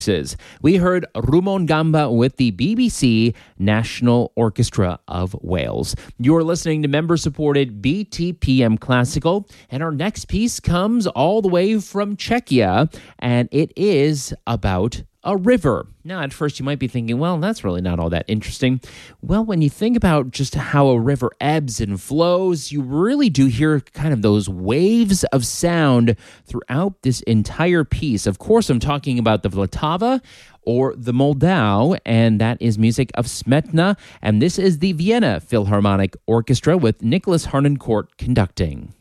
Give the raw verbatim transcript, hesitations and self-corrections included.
We heard Rumon Gamba with the B B C National Orchestra of Wales. You're listening to member-supported B T P M Classical, and our next piece comes all the way from Czechia, and it is about a river. Now, at first you might be thinking, well, that's really not all that interesting. Well, when you think about just how a river ebbs and flows, you really do hear kind of those waves of sound throughout this entire piece. Of course, I'm talking about the Vltava or the Moldau, and that is music of Smetana, and this is the Vienna Philharmonic Orchestra with Nicholas Harnoncourt conducting.